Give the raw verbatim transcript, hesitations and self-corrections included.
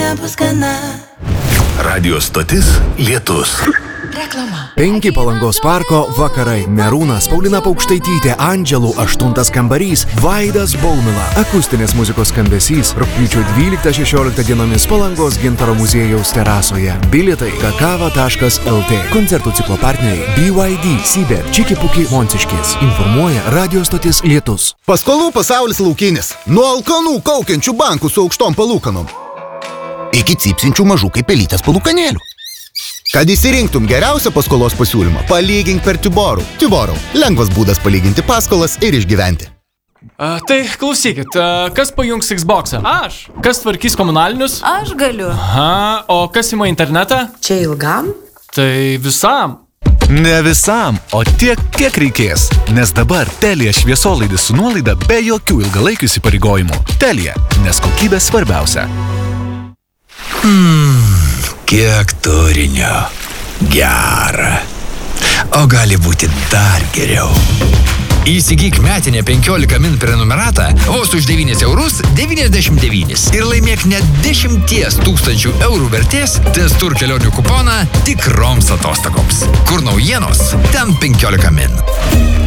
bus gana. Radio stotis Lietus. Reklama. Penki Palangos parko vakarai. Merūnas, Paulina Paukštaitytė, Andželų, aštuntas kambarys, Vaidas Baumila. Akustinės muzikos skambesys rugpjūčio dvyliktą šešioliktą dienomis Palangos Gintaro muziejaus terasoje. Bilietai kakava taškas lt. Koncertų ciklo partneriai B Y D, Sibir, Čiki Puki, Monciškės. Informuoja radio stotis Lietus. Paskolų pasaulis laukinis. Nuo alkanų kaukiančių bankų su aukštom palūkanom iki cypsinčių mažų kaip pelytės palūkanėlių. Kad įsirinktum geriausią paskolos pasiūlymą, palygink per Tiborų. Tiborų – lengvas būdas palyginti paskolas ir išgyventi. A, tai klausykit, a, kas pajungs Xbox'ą? Aš. Kas tvarkys komunalinius? Aš galiu. Aha, o kas ima internetą? Čia ilgam? Tai visam. Ne visam, o tiek, kiek reikės. Nes dabar Telia šviesolaidis su nuolaida be jokių ilgalaikių įsipareigojimų. Telia, nes kokybė svarbiausia. Mm, kiek turinio. Gera. O gali būti dar geriau. Įsigyk metinę penkiolika min prenumeratą vos už devynis eurus devyniasdešimt devynis ir laimėk net dešimties tūkstančių eurų vertės Testur kelionių kuponą tikroms atostogoms. Kur naujienos, ten penkiolika min.